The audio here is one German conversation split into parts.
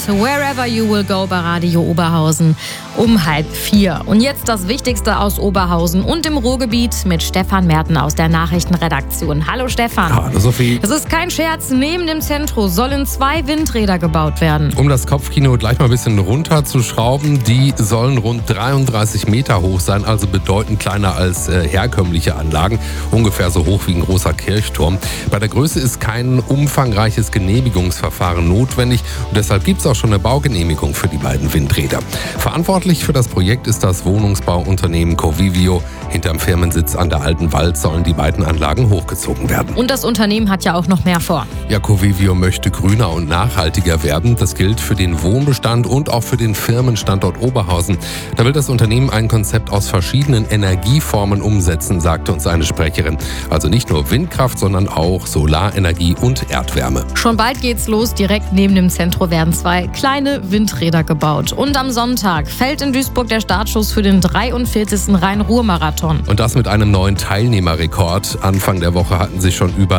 Wherever You Will Go bei Radio Oberhausen um 3:30. Und jetzt das Wichtigste aus Oberhausen und dem Ruhrgebiet mit Stefan Merten aus der Nachrichtenredaktion. Hallo Stefan. Hallo Sophie. Es ist kein Scherz, neben dem Zentrum sollen 2 Windräder gebaut werden. Um das Kopfkino gleich mal ein bisschen runterzuschrauben, die sollen rund 33 Meter hoch sein, also bedeutend kleiner als herkömmliche Anlagen, ungefähr so hoch wie ein großer Kirchturm. Bei der Größe ist kein umfangreiches Genehmigungsverfahren notwendig und deshalb gibt es auch schon eine Baugenehmigung für die beiden Windräder. Verantwortlich für das Projekt ist das Wohnungsbauunternehmen Covivio. Hinterm Firmensitz an der Alten Wald sollen die beiden Anlagen hochgezogen werden. Und das Unternehmen hat ja auch noch mehr vor. Ja, Covivio möchte grüner und nachhaltiger werden. Das gilt für den Wohnbestand und auch für den Firmenstandort Oberhausen. Da will das Unternehmen ein Konzept aus verschiedenen Energieformen umsetzen, sagte uns eine Sprecherin. Also nicht nur Windkraft, sondern auch Solarenergie und Erdwärme. Schon bald geht's los. Direkt neben dem Zentrum werden 2 kleine Windräder gebaut. Und am Sonntag fällt in Duisburg der Startschuss für den 43. Rhein-Ruhr-Marathon. Und das mit einem neuen Teilnehmerrekord. Anfang der Woche hatten sich schon über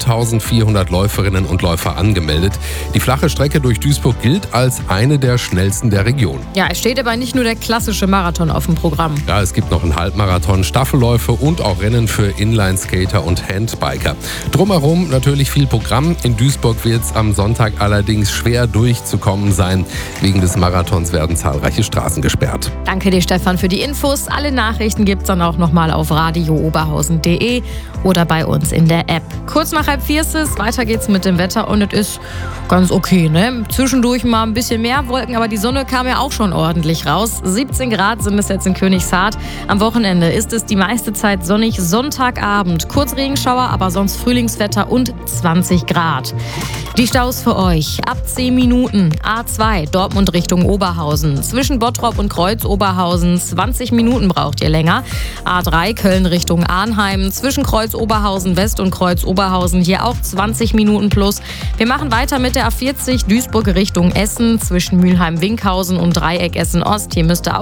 9.400 Läuferinnen und Läufer angemeldet. Die flache Strecke durch Duisburg gilt als eine der schnellsten der Region. Ja, es steht aber nicht nur der klassische Marathon auf dem Programm. Ja, es gibt noch einen Halbmarathon, Staffelläufe und auch Rennen für Inlineskater und Handbiker. Drumherum natürlich viel Programm. In Duisburg wird es am Sonntag allerdings schwer durchzukommen sein. Wegen des Marathons werden zahlreiche Straßen gesperrt. Danke dir, Stefan, für die Infos. Alle Nachrichten gibt's dann auch nochmal auf radiooberhausen.de oder bei uns in der App. Kurz nach 3:30 ist es. Weiter geht's mit dem Wetter und es ist ganz okay, ne? Zwischendurch mal ein bisschen mehr Wolken, aber die Sonne kam ja auch schon ordentlich raus. 17 Grad sind es jetzt in Königshardt. Am Wochenende ist es die meiste Zeit sonnig. Sonntagabend kurz Regenschauer, aber sonst Frühlingswetter und 20 Grad. Die Staus für euch. Ab 10 Minuten. A2 Dortmund Richtung Oberhausen. Zwischen Bottrop und Kreuz Oberhausen 20 Minuten braucht ihr länger. A3 Köln Richtung Arnheim. Zwischen Kreuz Oberhausen West und Kreuz Oberhausen hier auch 20 Minuten plus. Wir machen weiter mit der A40 Duisburg Richtung Essen. Zwischen Mülheim-Winkhausen und Dreieck Essen Ost. Hier müsste